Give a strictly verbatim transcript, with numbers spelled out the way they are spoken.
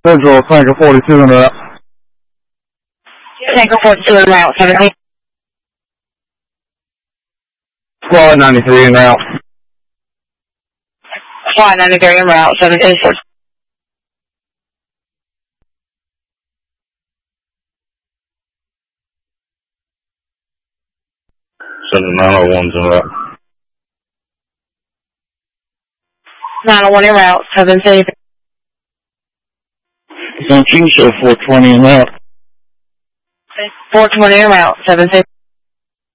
Central, Tanker forty-two in route. Tanker forty-two in route, seventeen. Squad ninety-three in route. Squad ninety-three in route, seventeen. Seven nine oh one's in route. nine oh one in route, seventeen. Seventeen, show four twenty in route. four twenty in route, seventeen.